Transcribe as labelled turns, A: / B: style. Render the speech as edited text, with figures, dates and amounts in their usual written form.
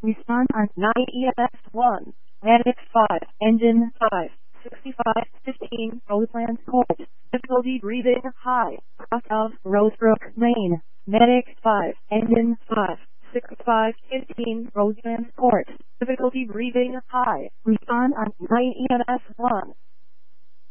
A: Respond on
B: 9 EMS 1. Medic 5. Engine 5. 6515 Roseland Court. Difficulty breathing high. Cross of Rosebrook Lane. Medic 5. Engine 5. 6515 Roseland Court. Difficulty breathing high.
A: respond on
B: 9 EMS 1.